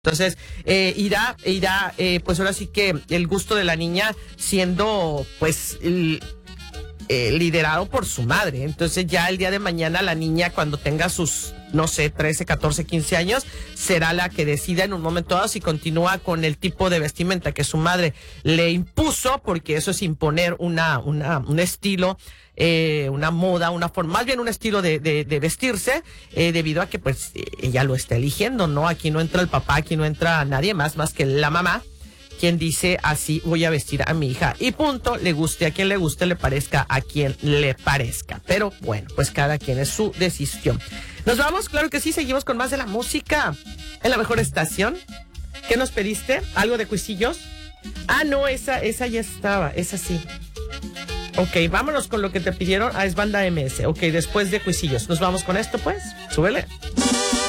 Entonces, irá, pues ahora sí que el gusto de la niña siendo, pues, liderado por su madre. Entonces ya el día de mañana la niña, cuando tenga sus, no sé, 13, 14, 15 años, será la que decida en un momento dado si continúa con el tipo de vestimenta que su madre le impuso, porque eso es imponer un estilo, una moda, una forma, más bien un estilo de vestirse, debido a que pues ella lo está eligiendo, ¿no? Aquí no entra el papá, aquí no entra nadie más que la mamá, quien dice así voy a vestir a mi hija y punto, le guste a quien le guste, le parezca a quien le parezca. Pero bueno, pues cada quien es su decisión. Nos vamos, claro que sí, seguimos con más de la música en la mejor estación. ¿Qué nos pediste? ¿Algo de Cuisillos? Ah, no, esa ya estaba, esa sí. Ok, vámonos con lo que te pidieron. Ah, es Banda MS. Ok, después de Cuisillos. Nos vamos con esto, pues. Súbele.